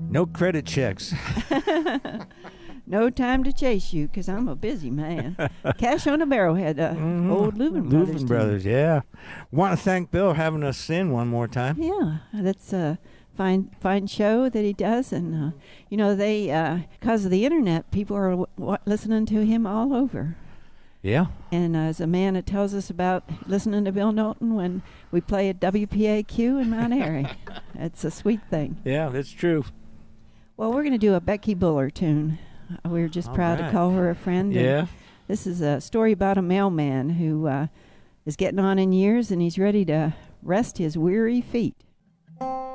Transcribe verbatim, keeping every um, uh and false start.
No credit checks. No time to chase you because I'm a busy man. Cash on the Barrelhead, uh, mm-hmm. old Louvin Brothers. Louvin Brothers, yeah. Want to thank Bill having us in one more time. Yeah, that's a fine, fine show that he does. And, uh, you know, they, uh, because of the internet, people are w- w- listening to him all over. Yeah. And uh, as a man that tells us about listening to Bill Knowlton when we play at W P A Q in Mount Airy. It's a sweet thing. Yeah, that's true. Well, we're going to do a Becky Buller tune. We were just All proud right. to call her a friend. Yeah. This is a story about a mailman who uh, is getting on in years, and he's ready to rest his weary feet.